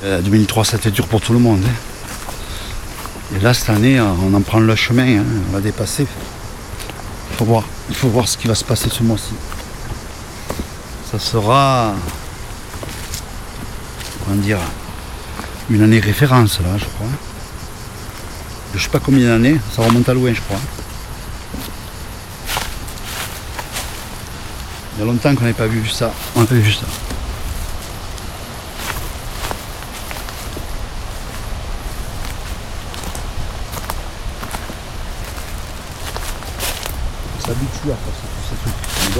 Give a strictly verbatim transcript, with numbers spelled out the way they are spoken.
Euh, deux mille trois, c'était dur pour tout le monde. Hein. Et là, cette année, on en prend le chemin, hein. On va dépasser. Il faut voir, il faut voir ce qui va se passer ce mois-ci. Ça sera, comment dire, une année référence, là, je crois. Je sais pas combien d'années, ça remonte à loin, je crois. Il y a longtemps qu'on n'avait pas vu ça. On n'avait pas vu ça. On s'habitue à faire tous ces trucs.